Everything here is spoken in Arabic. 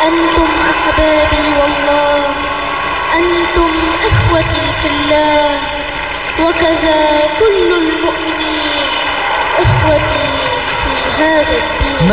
أنتم أحبابي والله، أنتم إخوتي في الله، وكذا كل المؤمنين إخوتي في هذا الدين.